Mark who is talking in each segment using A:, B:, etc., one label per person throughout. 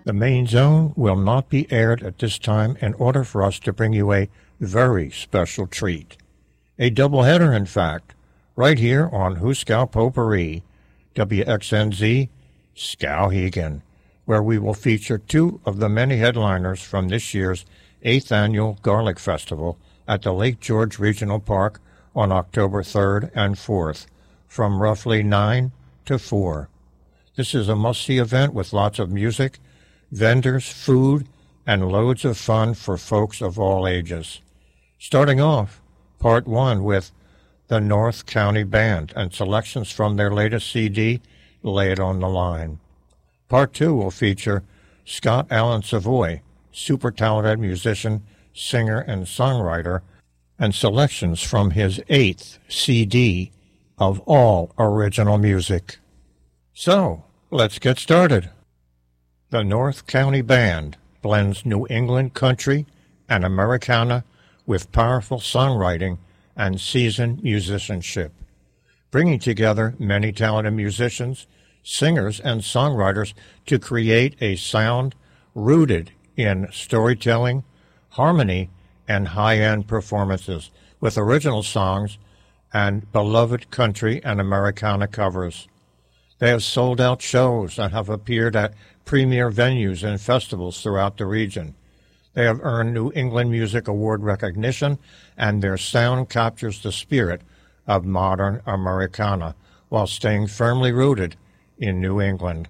A: The main zone will not be aired at this time in order for us to bring you a very special treat. A doubleheader, in fact, right here on Huskow Potpourri, WXNZ Skowhegan, where we will feature two of the many headliners from this year's 8th Annual Garlic Festival at the Lake George Regional Park on October 3rd and 4th, from roughly 9 to 4. This is a must-see event with lots of music, vendors, food, and loads of fun for folks of all ages. Starting off, Part 1 with the North County Band and selections from their latest CD, Lay It on the Line. Part 2 will feature Scott Allen Savoy, super talented musician, singer, and songwriter, and selections from his 8th CD of all original music. So, let's get started. The North County Band blends New England country and Americana with powerful songwriting and seasoned musicianship, bringing together many talented musicians, singers, and songwriters to create a sound rooted in storytelling, harmony, and high-end performances with original songs and beloved country and Americana covers. They have sold out shows and have appeared at premier venues and festivals throughout the region. They have earned New England Music Award recognition, and their sound captures the spirit of modern Americana while staying firmly rooted in New England.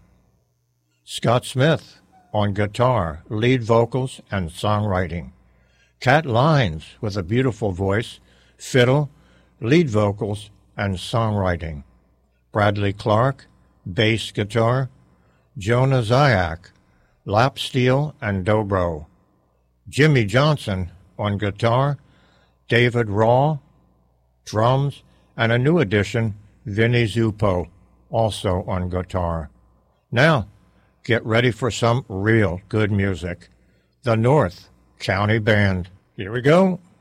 A: Scott Smith on guitar, lead vocals, and songwriting. Cat Lines with a beautiful voice, fiddle, lead vocals, and songwriting. Bradley Clark, bass guitar. Jonah Zayak, lap steel and dobro. Jimmy Johnson on guitar. David Raw, drums, and a new addition, Vinny Zuppo, also on guitar. Now, get ready for some real good music. The North County Band. Here we go.